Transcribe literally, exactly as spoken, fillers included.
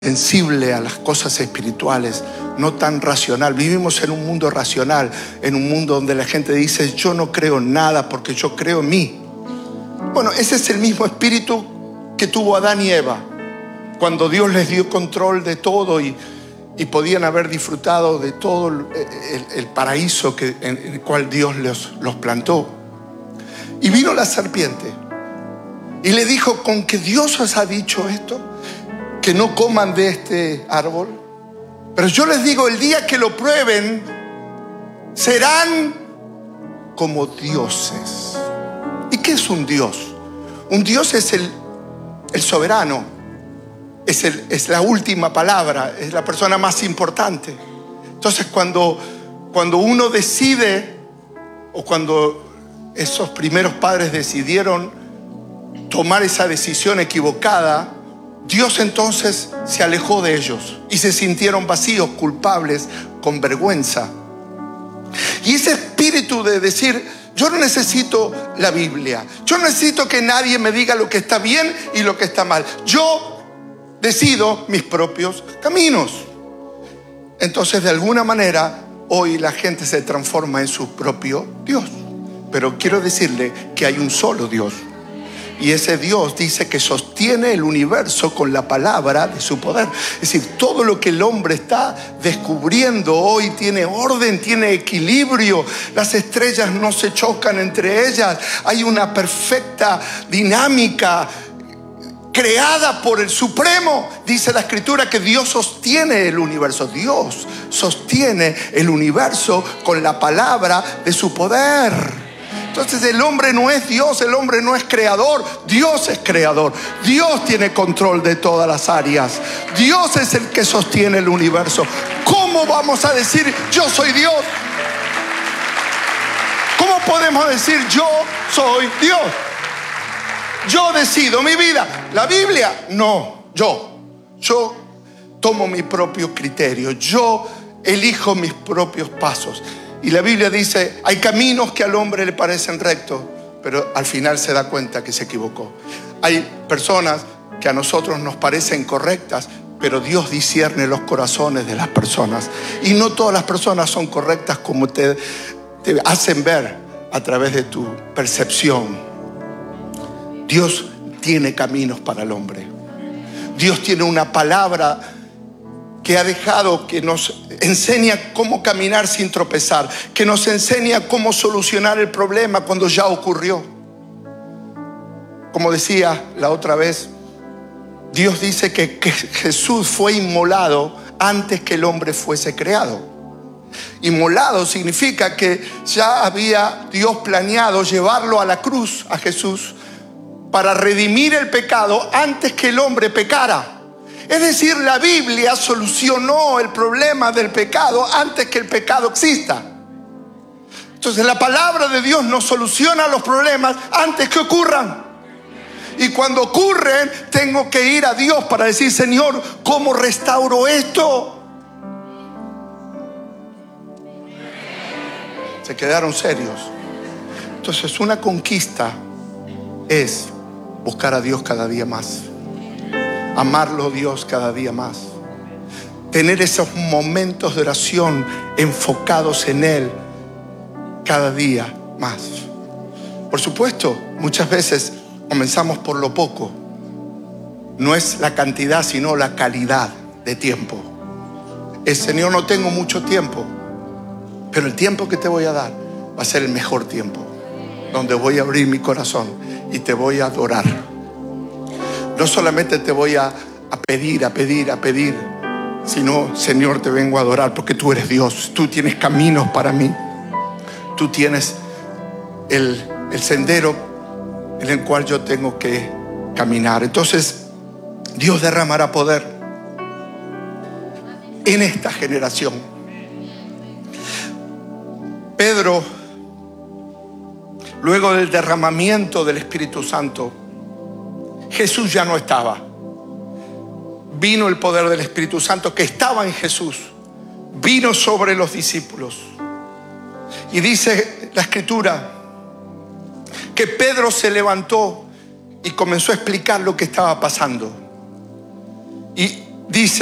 sensible a las cosas espirituales, no tan racional. Vivimos en un mundo racional, en un mundo donde la gente dice: yo no creo en nada porque yo creo en mí. Bueno, ese es el mismo espíritu que tuvo Adán y Eva cuando Dios les dio control de todo y, y podían haber disfrutado de todo el, el, el paraíso que, en el cual Dios los, los plantó. Y vino la serpiente y le dijo: ¿con que Dios os ha dicho esto? Que no coman de este árbol. Pero yo les digo, el día que lo prueben, serán como dioses. ¿Y qué es un Dios? Un Dios es el, el soberano, es, el, es la última palabra, es la persona más importante. Entonces cuando, cuando uno decide, o cuando esos primeros padres decidieron tomar esa decisión equivocada, Dios entonces se alejó de ellos y se sintieron vacíos, culpables, con vergüenza. Y ese espíritu de decir: yo no necesito la Biblia, yo no necesito que nadie me diga lo que está bien y lo que está mal, yo decido mis propios caminos. Entonces, de alguna manera, hoy la gente se transforma en su propio Dios. Pero quiero decirle que hay un solo Dios. Y ese Dios dice que sostiene el universo con la palabra de su poder. Es decir, todo lo que el hombre está descubriendo hoy tiene orden, tiene equilibrio. Las estrellas no se chocan entre ellas. Hay una perfecta dinámica creada por el Supremo. Dice la Escritura que Dios sostiene el universo. Dios sostiene el universo con la palabra de su poder. Entonces el hombre no es Dios, el hombre no es creador, Dios es creador. Dios tiene control de todas las áreas. Dios es el que sostiene el universo. ¿Cómo vamos a decir yo soy Dios? ¿Cómo podemos decir yo soy Dios? Yo decido mi vida. ¿La Biblia? No, yo. Yo tomo mi propio criterio, yo elijo mis propios pasos. Y la Biblia dice: hay caminos que al hombre le parecen rectos, pero al final se da cuenta que se equivocó. Hay personas que a nosotros nos parecen correctas, pero Dios discierne los corazones de las personas. Y no todas las personas son correctas como te, te hacen ver a través de tu percepción. Dios tiene caminos para el hombre. Dios tiene una palabra que ha dejado, que nos enseña cómo caminar sin tropezar, que nos enseña cómo solucionar el problema cuando ya ocurrió. Como decía la otra vez, Dios dice que, que Jesús fue inmolado antes que el hombre fuese creado. Inmolado significa que ya había Dios planeado llevarlo a la cruz, a Jesús, para redimir el pecado antes que el hombre pecara. Es decir, la Biblia solucionó el problema del pecado antes que el pecado exista. Entonces la palabra de Dios nos soluciona los problemas antes que ocurran. Y cuando ocurren, tengo que ir a Dios para decir: Señor, ¿cómo restauro esto? Se quedaron serios. Entonces una conquista es buscar a Dios cada día más. Amarlo Dios cada día más. Tener esos momentos de oración enfocados en Él cada día más. Por supuesto, muchas veces comenzamos por lo poco. No es la cantidad, sino la calidad de tiempo. El Señor, no tengo mucho tiempo, pero el tiempo que te voy a dar va a ser el mejor tiempo, donde voy a abrir mi corazón y te voy a adorar. No solamente te voy a, a pedir, a pedir, a pedir, sino, Señor, te vengo a adorar porque tú eres Dios. Tú tienes caminos para mí. Tú tienes el, el sendero en el cual yo tengo que caminar. Entonces, Dios derramará poder en esta generación. Pedro, luego del derramamiento del Espíritu Santo, Jesús ya no estaba. Vino el poder del Espíritu Santo que estaba en Jesús. Vino sobre los discípulos. Y dice la Escritura que Pedro se levantó y comenzó a explicar lo que estaba pasando. Y dice